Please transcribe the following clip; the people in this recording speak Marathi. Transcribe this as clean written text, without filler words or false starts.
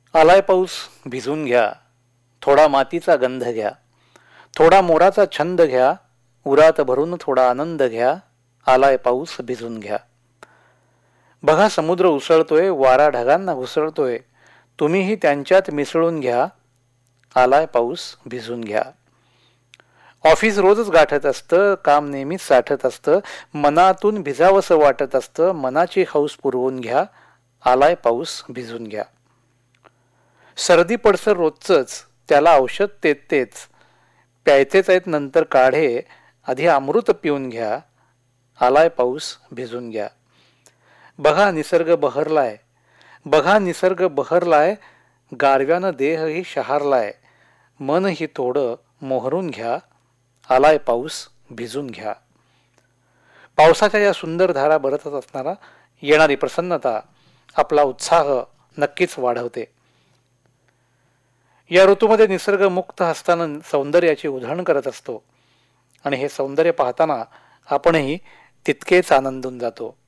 आलाय पाऊस भिजून घ्या, थोडा मातीचा गंध घ्या, थोडा मोराचा छंद घ्या, उरात भरून थोडा आनंद घ्या, आलाय पाऊस भिजून घ्या. बघा समुद्र उसळतोय, वारा ढगांना घुसळतोय, तुम्हीही त्यांच्यात मिसळून घ्या, आलाय पाऊस भिजून घ्या. ऑफिस रोजच गाठत असतं, काम नेहमीच साठत असतं, मनातून भिजावंसं वाटत असतं, मनाची हौस पुरवून घ्या, आलाय पाऊस भिजून घ्या. सर्दी पडसं रोजचंच, त्याला औषध तेच, प्यायचेच आहेत नंतर काढे, आधी अमृत पिऊन घ्या, आलाय पाऊस भिजून घ्या. बघा निसर्ग बहरलाय, बघा निसर्ग बहरलाय, गारव्यानं देहही शहारलाय, मनही थोडं मोहरून घ्या, आलाय पाऊस भिजून घ्या. पावसाच्या या सुंदर धारा बरसत असताना येणारी प्रसन्नता आपला उत्साह नक्कीच वाढवते. या ऋतूमध्ये निसर्ग मुक्त हस्ताने सौंदर्याची उधळण करत असतो आणि हे सौंदर्य पाहताना आपणही तितकेच आनंदून जातो.